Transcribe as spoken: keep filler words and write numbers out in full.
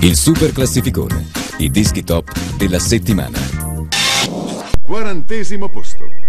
Il super classificone, i dischi top della settimana. Quarantesimo posto.